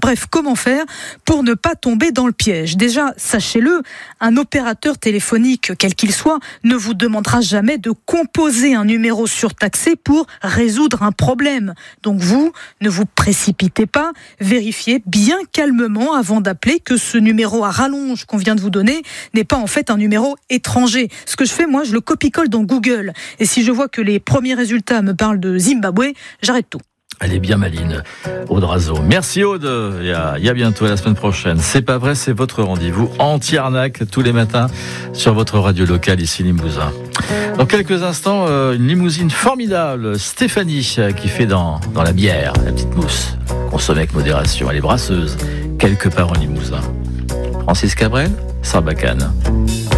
Bref, comment faire pour ne pas tomber dans le piège ? Déjà, sachez-le, un opérateur téléphonique, quel qu'il soit, ne vous demandera jamais de composer un numéro surtaxé pour résoudre un problème. Donc vous, ne vous précipitez pas, vérifiez bien calmement avant d'appeler que ce numéro à rallonge qu'on vient de vous donner n'est pas en fait un numéro étranger. Ce que je fais, moi, je le copie-colle dans Google. Et si je vois que les premiers résultats me parlent de Zimbabwe, j'arrête tout. Elle est bien maline, Aude Razeau. Merci Aude, il y a bientôt, la semaine prochaine. C'est pas vrai, c'est votre rendez-vous anti-arnaque tous les matins sur votre radio locale ici Limousin. Dans quelques instants, une limousine formidable, Stéphanie, qui fait dans la bière, la petite mousse. Consommée avec modération, elle est brasseuse, quelque part en Limousin. Francis Cabrel, Sarbacane.